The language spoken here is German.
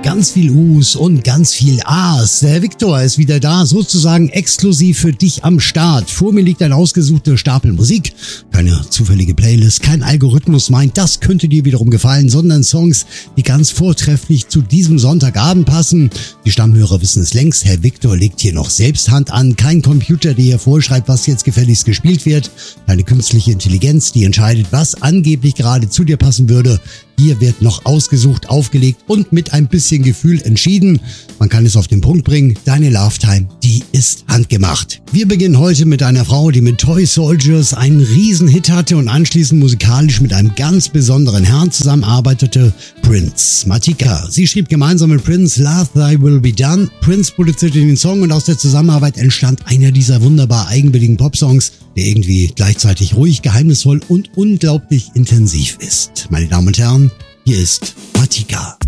ganz viel U's und ganz viel A's. Der Victor ist wieder da, sozusagen exklusiv für dich am Start. Vor mir liegt ein ausgesuchter Stapel Musik. Keine zufällige Playlist, kein Algorithmus meint, das könnte dir wiederum gefallen, sondern Songs, die ganz vortrefflich zu diesem Sonntagabend passen. Die Stammhörer wissen es längst, Herr Victor legt hier noch selbst Hand an. Kein Computer, der hier vorschreibt, was jetzt gefälligst gespielt wird. Keine künstliche Intelligenz, die entscheidet, was angeblich gerade zu dir passen würde. Hier wird noch ausgesucht, aufgelegt und mit ein bisschen Gefühl entschieden. Man kann es auf den Punkt bringen, deine Love-Time, die ist handgemacht. Wir beginnen heute mit einer Frau, die mit Toy Soldiers einen Riesenhit hatte und anschließend musikalisch mit einem ganz besonderen Herrn zusammenarbeitete, Prince. Matika. Sie schrieb gemeinsam mit Prince Love Thy Will Be Done. Prince produzierte den Song und aus der Zusammenarbeit entstand einer dieser wunderbar eigenwilligen Popsongs, der irgendwie gleichzeitig ruhig, geheimnisvoll und unglaublich intensiv ist. Meine Damen und Herren, hier ist Matika.